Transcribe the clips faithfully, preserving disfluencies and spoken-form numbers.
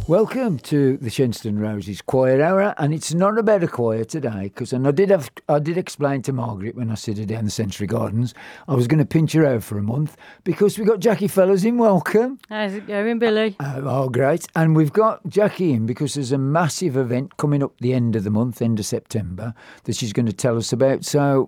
Welcome to the Shenstone Roses Choir Hour, and it's not about a choir today, because and I did have I did explain to Margaret when I sit her down the Century Gardens I was going to pinch her out for a month because we got Jackie Fellows in. Welcome. How's it going, Billy? Uh, oh, great! And we've got Jackie in because there's a massive event coming up the end of the month, end of September, that she's going to tell us about. So,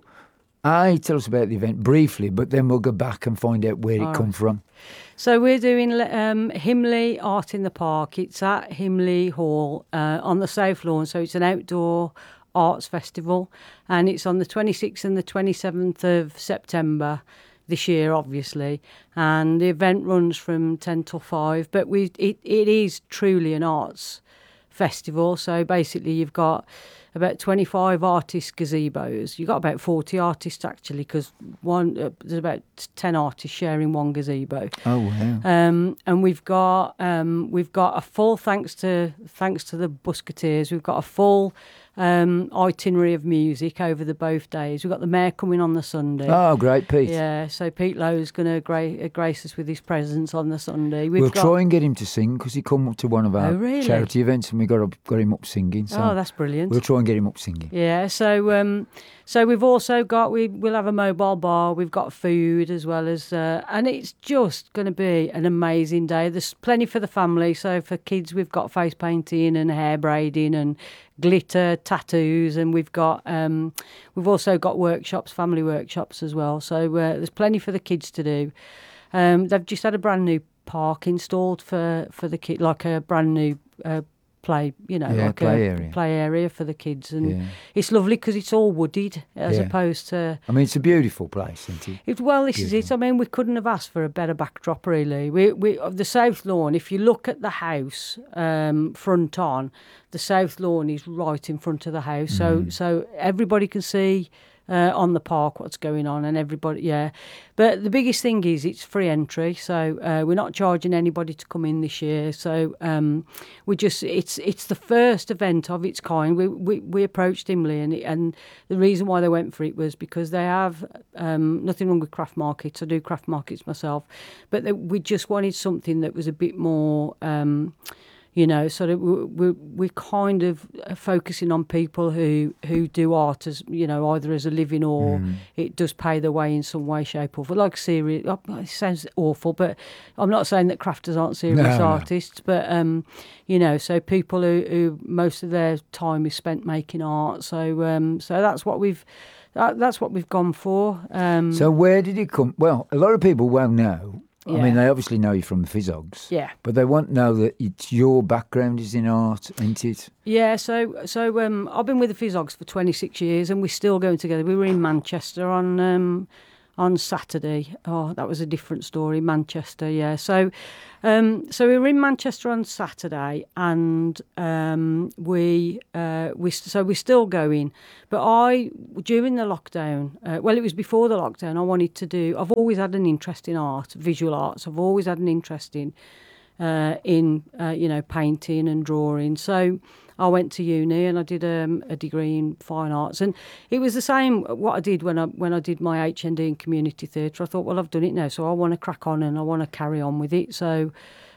I tell us about the event briefly, but then we'll go back and find out where All it right. come from. So we're doing um, Himley Art in the Park. It's at Himley Hall uh, on the South Lawn. So it's an outdoor arts festival, and it's on the twenty-sixth and the twenty-seventh of September this year, obviously. And the event runs from ten till five. But we it, it is truly an arts festival. So basically, you've got about twenty-five artist gazebos. You've got about forty artists, actually, because one uh, there's about ten artists sharing one gazebo. Oh wow! Um, and we've got um, we've got a full thanks to thanks to the Busketeers. We've got a full um, itinerary of music over the both days. We've got the mayor coming on the Sunday. Oh, great, Pete. Yeah, so Pete Lowe's going to gra- grace us with his presence on the Sunday. We've we'll got... try and get him to sing because he come up to one of our Oh, really? charity events and we got up, got him up singing. So Oh, that's brilliant. we'll try and get him up singing. Yeah, so um, so we've also got we we'll have a mobile bar. We've got food as well as, uh, and it's just going to be an amazing day. There's plenty for the family. So for kids, we've got face painting and hair braiding and glitter, tattoos, and we've got um, we've also got workshops, family workshops as well. So uh, there's plenty for the kids to do. Um, they've just had a brand new park installed for for the kid, like a brand new. Uh, play, you know, Yeah, like play a area. play area for the kids, and Yeah. it's lovely because it's all wooded as Yeah. opposed to. I mean, it's a beautiful place, isn't it? It, well, this is it. I mean, we couldn't have asked for a better backdrop, really. We we of the South Lawn. If you look at the house um, front on, the South Lawn is right in front of the house, so so everybody can see. Uh, on the park, what's going on, and everybody, yeah. But the biggest thing is it's free entry, so uh, we're not charging anybody to come in this year. So um, we just, it's it's the first event of its kind. We we, we approached Himley, and and the reason why they went for it was because they have um, nothing wrong with craft markets. I do craft markets myself, but they, we just wanted something that was a bit more. Um, You know, sort of, we're, we're kind of focusing on people who, who do art as, you know, either as a living or mm. it does pay their way in some way, shape or form. Like serious, it sounds awful, but I'm not saying that crafters aren't serious no, artists, no. but, um, you know, so people who, who most of their time is spent making art. So, um, so that's what we've, that, that's what we've gone for. Um, so where did it come? Well, a lot of people won't know. Yeah. I mean, they obviously know you from the Fizzogs. Yeah. But they won't know that it's your background is in art, ain't it? Yeah, so so um, I've been with the Fizzogs for twenty-six years and we're still going together. We were in Manchester on um, on Saturday. Oh, that was a different story, Manchester, yeah. So um, so we were in Manchester on Saturday and um, we, uh, we so we're still going. But I, during the lockdown, uh, well, it was before the lockdown, I wanted to do, I've always had an interest in art, visual arts. I've always had an interest in, uh, in uh, you know, painting and drawing. So I went to uni and I did um, a degree in fine arts, and it was the same what I did when I when I did my H N D in community theatre. I thought, well, I've done it now, so I want to crack on and I want to carry on with it. So,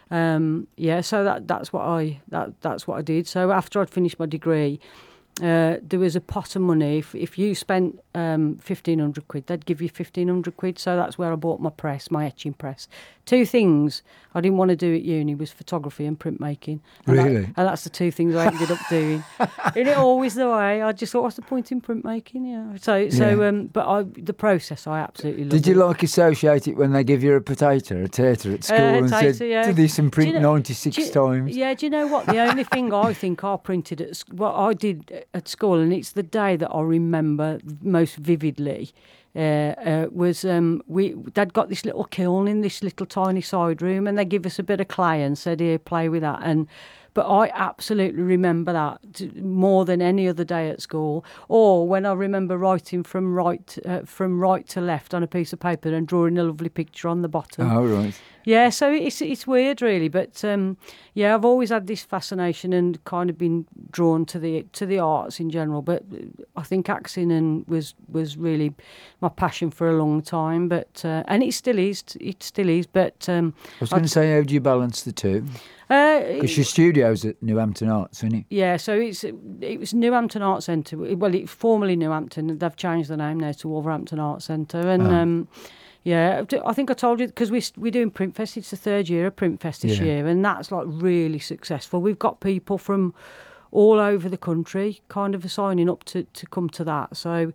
um, yeah, so that that's what I that that's what I did. So after I'd finished my degree, uh, there was a pot of money. If if you spent um, fifteen hundred quid, they'd give you fifteen hundred quid. So that's where I bought my press, my etching press. Two things I didn't want to do at uni was photography and printmaking. And really? That, and that's the two things I ended up doing. Isn't it always the way? I just thought, what's the point in printmaking? Yeah. So, so, Yeah. um, but I, the process, I absolutely love. Did you it. like associate it when they give you a potato, a tater at school Uh, and tater, said, yeah. do this and print Do you know- ninety-six do you- times? Yeah, do you know what? The only thing I think I printed at sc- what I did at school, and it's the day that I remember most vividly, uh, uh, was um, we they'd got this little kiln in this little tiny side room, and they give us a bit of clay and said, "Here, play with that." And but I absolutely remember that t- more than any other day at school, or when I remember writing from right uh, from right to left on a piece of paper and drawing a lovely picture on the bottom. Oh, right. Yeah, so it's it's weird, really, but um, yeah, I've always had this fascination and kind of been drawn to the to the arts in general. But I think acting and was was really my passion for a long time. But uh, and it still is. It still is. But um, I was going to say, how do you balance the two? Because your studio's at Newhampton Arts, isn't it? Yeah, so it's it was Newhampton Arts Centre. Well, it's formerly Newhampton, and they've changed the name now to Wolverhampton Arts Centre. And Oh. um, yeah, I think I told you because we we're doing Printfest. It's the third year of Printfest this Yeah. year, and that's like really successful. We've got people from all over the country kind of signing up to, to come to that. So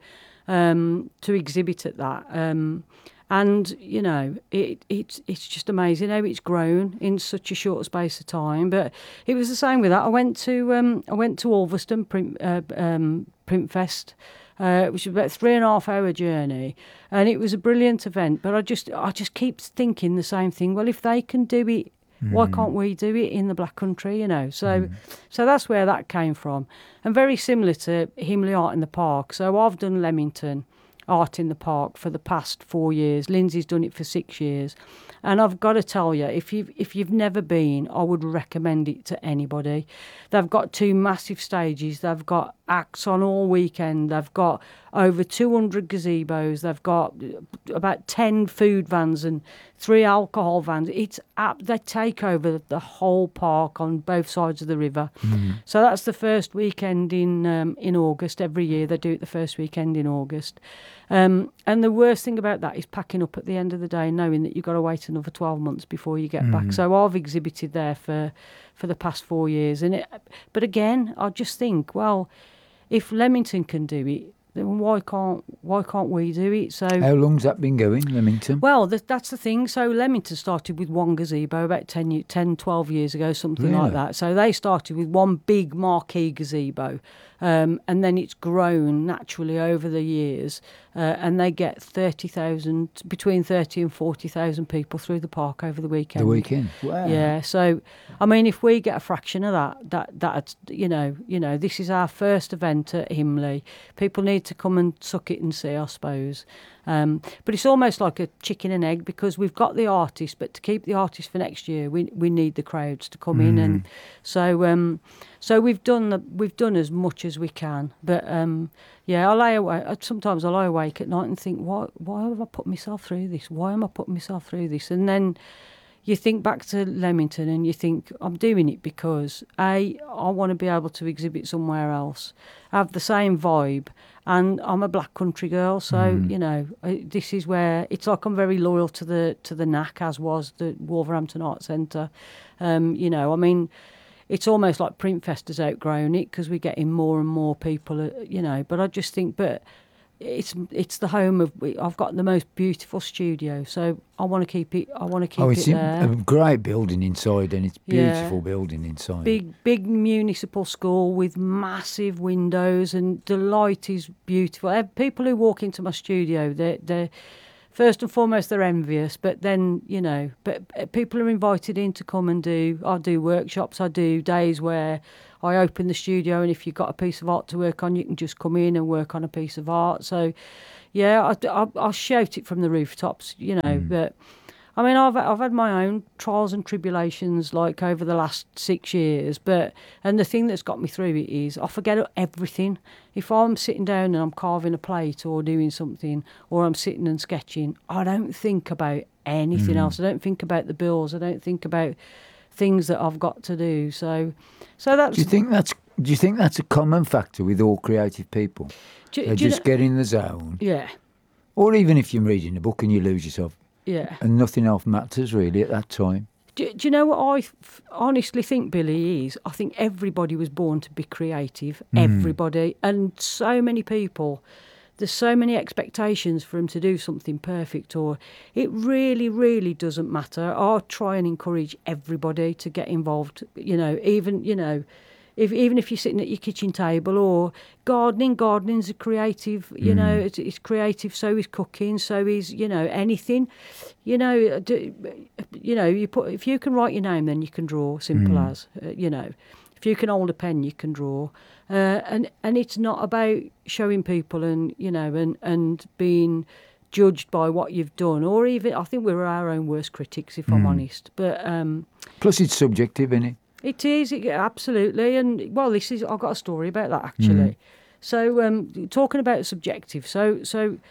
um, to exhibit at that. Um, And you know, it it's it's just amazing how it's grown in such a short space of time. But it was the same with that. I went to um, I went to Ulverston Print uh, um, Printfest, uh, which was about a three and a half hour journey, and it was a brilliant event. But I just I just keep thinking the same thing. Well, if they can do it, why can't we do it in the Black Country? You know, so Mm. so that's where that came from, and very similar to Himley Art in the Park. So I've done Leamington Art in the Park for the past four years. Lindsay's done it for six years. And I've got to tell you, if you've, if you've never been, I would recommend it to anybody. They've got two massive stages. They've got acts on all weekend. They've got over two hundred gazebos. They've got about ten food vans and three alcohol vans. It's up, they take over the whole park on both sides of the river. Mm. So that's the first weekend in um, in August. Every year they do it the first weekend in August. Um, and the worst thing about that is packing up at the end of the day, knowing that you've got to wait another twelve months before you get back. So I've exhibited there for, for the past four years. And it, but again, I just think, well, if Leamington can do it, then why can't why can't we do it? So How long's that been going, Leamington? well, th- that's the thing. So Leamington started with one gazebo about ten, ye- ten twelve years ago, something Really? like that. So they started with one big marquee gazebo, um, and then it's grown naturally over the years, uh, and they get thirty thousand, between thirty and forty thousand people through the park over the weekend. The weekend? Wow. Yeah, so I mean, if we get a fraction of that, that that you know, you know, this is our first event at Himley. People need to come and suck it and see, I suppose. Um, but it's almost like a chicken and egg because we've got the artists, but to keep the artists for next year, we we need the crowds to come in, and so um, so we've done the, we've done as much as we can. But um, yeah, I lie awake. Sometimes I lie awake at night and think, why why have I put myself through this? Why am I putting myself through this? And then you think back to Leamington and you think, I'm doing it because, A, I want to be able to exhibit somewhere else, have the same vibe, and I'm a Black Country girl, so, Mm. you know, I- this is where, it's like I'm very loyal to the to the N A C, as was the Wolverhampton Arts Centre. Um, you know, I mean, it's almost like Printfest has outgrown it because we're getting more and more people, uh, you know, but I just think, but it's it's the home of, I've got the most beautiful studio, so I want to keep it, I want to keep Oh, it it's in- there. a great building inside, and it's Yeah. beautiful building inside. Big, big municipal school with massive windows, and the light is beautiful. Eh, People who walk into my studio, they're, they're first and foremost they're envious, but then you know, but uh, people are invited in to come and do. I do workshops. I do days where I open the studio, and if you've got a piece of art to work on, you can just come in and work on a piece of art. So, yeah, I, I, I'll shout it from the rooftops, you know, but. I mean, I've I've had my own trials and tribulations like over the last six years, but and the thing that's got me through it is I forget everything. If I'm sitting down and I'm carving a plate or doing something, or I'm sitting and sketching, I don't think about anything else. I don't think about the bills. I don't think about things that I've got to do. So, so that's. Do you think that's Do you think that's a common factor with all creative people? do, They do you just know- get in the zone, yeah, or even if you're reading a book and you lose yourself, yeah. and nothing else matters really at that time. Do, do you know what I f- honestly think, Billy, is? I think everybody was born to be creative, everybody. And so many people, there's so many expectations for them to do something perfect, or it really, really doesn't matter. I try and encourage everybody to get involved, you know, even, you know, if, even if you're sitting at your kitchen table, or gardening. Gardening's a creative, you know, it's, it's creative. So is cooking. So is, you know, anything. You know, do, you know, you put if you can write your name, then you can draw. Simple as, uh, you know, if you can hold a pen, you can draw. Uh, and and it's not about showing people and you know and and being judged by what you've done, or even I think we're our own worst critics, if I'm honest. But um, Plus, it's subjective, isn't it? it is, it, absolutely. And, well, this is, I've got a story about that, actually. So, um, talking about subjective, so, so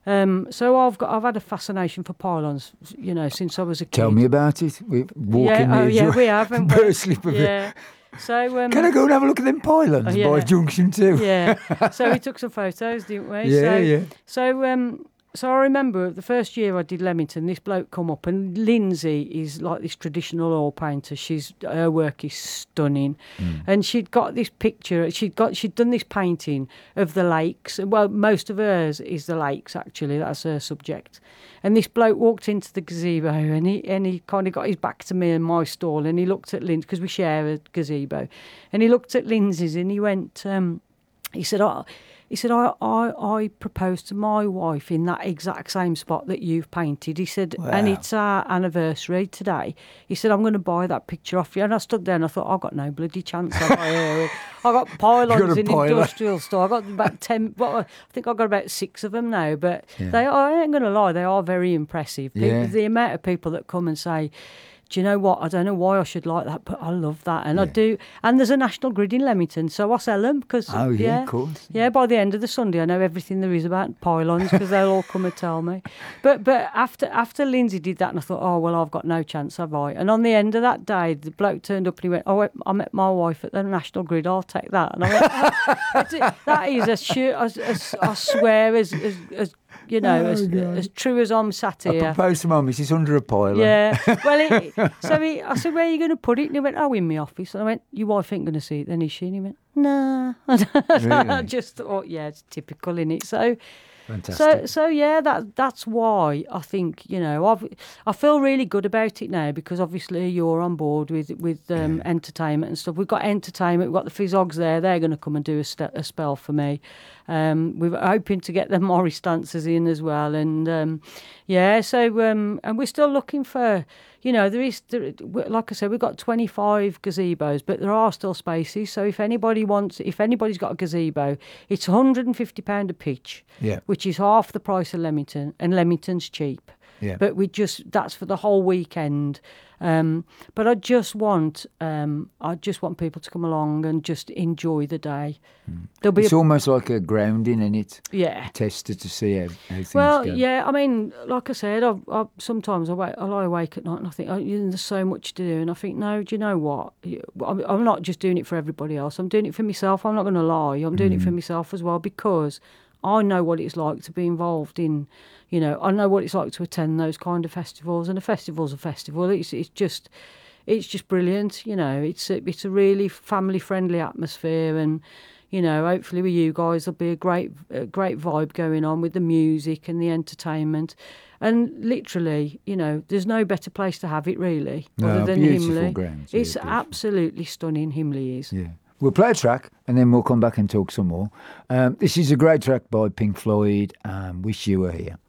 Um, so I've got I've had a fascination for pylons, you know, since I was a kid. Tell me about it. We're walking yeah, oh, near yeah, you. we haven't. Burst slip of yeah. it. So um, Can I go and have a look at them pylons oh, yeah. by Junction Two? Yeah. So we took some photos, didn't we? Yeah, so, yeah. So um, so I remember the first year I did Leamington, this bloke come up, and Lindsay is like this traditional oil painter. She's her work is stunning, mm. and she'd got this picture. She'd got she'd done this painting of the lakes. Well, most of hers is the lakes actually. That's her subject. And this bloke walked into the gazebo, and he and he kind of got his back to me and my stall, and he looked at Lindsay because we share a gazebo, and he looked at Lindsay's, and he went. Um, he said, "Oh." He said, I, I, I proposed to my wife in that exact same spot that you've painted. He said, wow. And it's our anniversary today. He said, I'm going to buy that picture off you. And I stood there and I thought, I've got no bloody chance. Have I, here? I got pylons got in pylon. industrial store. I got about ten, well, I think I've got about six of them now. But yeah. they are, I ain't going to lie, they are very impressive. People, yeah. The amount of people that come and say, do you know what? I don't know why I should like that, but I love that. And yeah. I do. And there's a National Grid in Leamington, so I sell them. Cause, oh, yeah, yeah, of course. Yeah, by the end of the Sunday, I know everything there is about pylons because they'll all come and tell me. But but after after Lindsay did that, and I thought, oh, well, I've got no chance, have I? And on the end of that day, the bloke turned up and he went, oh, I met my wife at the National Grid, I'll take that. And I went, oh, that is as sure, as, as, I swear, as, as, as you know, oh, as, as true as I'm sat here. I proposed to my missus under a pylon. Yeah. Well, it, so he, I said, where are you going to put it? And he went, oh, in my office. And I went, your wife ain't going to see it then, is she? And he went, nah. Really? I just thought, yeah, it's typical, innit? So, fantastic. So, so yeah, that that's why I think, you know, I've, I feel really good about it now because obviously you're on board with with um, yeah. entertainment and stuff. We've got entertainment, we've got the Fizzogs there. They're going to come and do a, st- a spell for me. Um, we're hoping to get the Morris dancers in as well, and um, yeah. So um, and we're still looking for, you know, there is, there, like I said, we've got twenty-five gazebos, but there are still spaces. So if anybody wants, if anybody's got a gazebo, it's one hundred fifty pounds a pitch, yeah. which is half the price of Leamington, and Leamington's cheap. Yeah. But we just, that's for the whole weekend. Um, but I just want, um, I just want people to come along and just enjoy the day. Mm. There'll be it's a, almost like a grounding in it. Yeah. A tester to see how, how things well, go. yeah, I mean, like I said, I, I, sometimes I, wait, I lie awake at night and I think, oh, there's so much to do. And I think, no, do you know what? I'm, I'm not just doing it for everybody else. I'm doing it for myself. I'm not going to lie. I'm doing mm. it for myself as well because I know what it's like to be involved in, you know, I know what it's like to attend those kind of festivals, and a festival's a festival. It's it's just, it's just brilliant, you know. It's a, it's a really family friendly atmosphere, and you know, hopefully with you guys there'll be a great a great vibe going on with the music and the entertainment, and literally, you know, there's no better place to have it really no, other than beautiful Himley. Grounds, it's yeah, absolutely stunning. Himley is. Yeah. We'll play a track and then we'll come back and talk some more. Um, this is a great track by Pink Floyd, um, Wish You Were Here.